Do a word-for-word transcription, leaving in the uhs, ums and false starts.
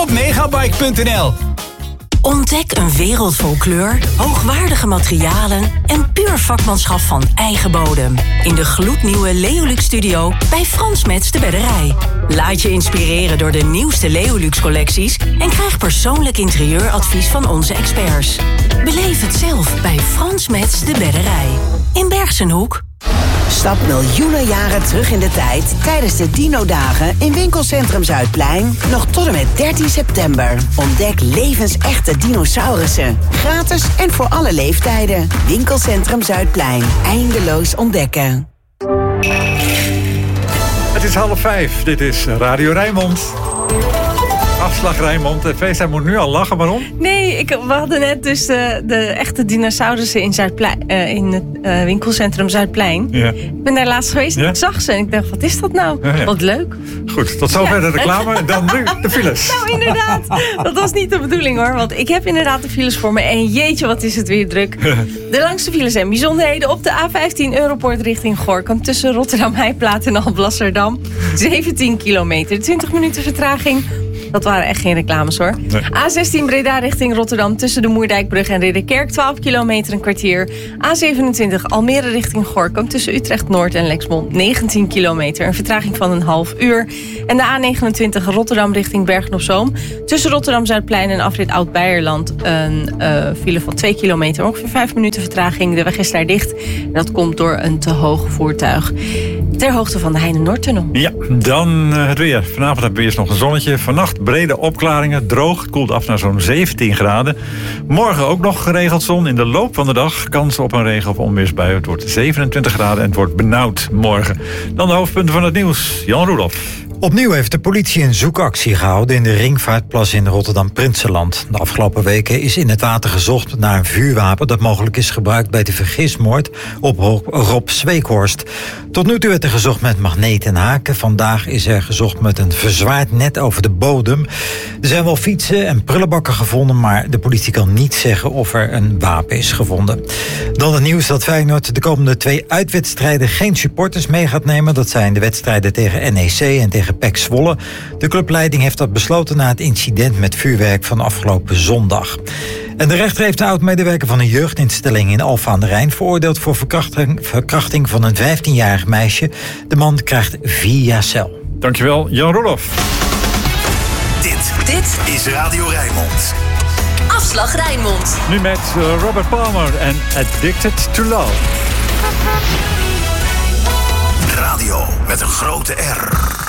op megabike punt n l. Ontdek een wereld vol kleur, hoogwaardige materialen en puur vakmanschap van eigen bodem. In de gloednieuwe Leolux Studio bij Frans Metz de Bedderij. Laat je inspireren door de nieuwste Leolux collecties en krijg persoonlijk interieuradvies van onze experts. Beleef het zelf bij Frans Metz de Bedderij. In Bergsenhoek. Stap miljoenen jaren terug in de tijd tijdens de Dino-dagen in Winkelcentrum Zuidplein. Nog tot en met dertien september. Ontdek levensechte dinosaurussen. Gratis en voor alle leeftijden. Winkelcentrum Zuidplein. Eindeloos ontdekken. Het is half vijf. Dit is Radio Rijnmond. Afslag Rijnmond. Feestijn moet nu al lachen. Waarom? Nee, ik, we hadden net dus de, de echte dinosaurussen in, Zuidplein, uh, in het uh, winkelcentrum Zuidplein. Ja. Ik ben daar laatst geweest en ja? ik zag ze. En ik dacht, wat is dat nou? Ja, ja. Wat leuk. Goed, tot zover ja. de reclame. En dan nu de files. Nou, inderdaad. Dat was niet de bedoeling hoor. Want ik heb inderdaad de files voor me. En jeetje, wat is het weer druk. De langste files en bijzonderheden op de A vijftien Europoort richting Gorinchem. Tussen Rotterdam Heijplaat en Alblasserdam. zeventien kilometer. twintig minuten vertraging. Dat waren echt geen reclames hoor. Nee. A zestien Breda richting Rotterdam tussen de Moerdijkbrug en Ridderkerk. twaalf kilometer een kwartier. A zevenentwintig Almere richting Gorinchem tussen Utrecht Noord en Lexmond. negentien kilometer. Een vertraging van een half uur. En de A negenentwintig Rotterdam richting Bergen op Zoom. Tussen Rotterdam Zuidplein en afrit Oud-Beierland. Een uh, file van twee kilometer. Ongeveer vijf minuten vertraging. De weg is daar dicht. En dat komt door een te hoog voertuig. Ter hoogte van de Heine-Noordtunnel. Ja, dan uh, het weer. Vanavond hebben we eerst nog een zonnetje. Vannacht brede opklaringen, droog. Het koelt af naar zo'n zeventien graden. Morgen ook nog geregeld zon. In de loop van de dag kans op een regen- of onweersbui. Het wordt zevenentwintig graden en het wordt benauwd morgen. Dan de hoofdpunten van het nieuws. Jan Roelof. Opnieuw heeft de politie een zoekactie gehouden in de Ringvaartplas in Rotterdam-Prinsenland. De afgelopen weken is in het water gezocht naar een vuurwapen dat mogelijk is gebruikt bij de vergismoord op Rob Zweekhorst. Tot nu toe werd er gezocht met magneten en haken. Vandaag is er gezocht met een verzwaard net over de bodem. Er zijn wel fietsen en prullenbakken gevonden, maar de politie kan niet zeggen of er een wapen is gevonden. Dan het nieuws dat Feyenoord de komende twee uitwedstrijden geen supporters mee gaat nemen. Dat zijn de wedstrijden tegen N E C en tegen P E C Zwolle. De clubleiding heeft dat besloten na het incident met vuurwerk van afgelopen zondag. En de rechter heeft de oud-medewerker van een jeugdinstelling in Alphen aan de Rijn veroordeeld voor verkrachting, verkrachting van een vijftienjarig meisje. De man krijgt vier jaar cel. Dankjewel, Jan Roelof. Dit, dit is Radio Rijnmond. Afslag Rijnmond. Nu met uh, Robert Palmer en Addicted to Love. Radio met een grote R.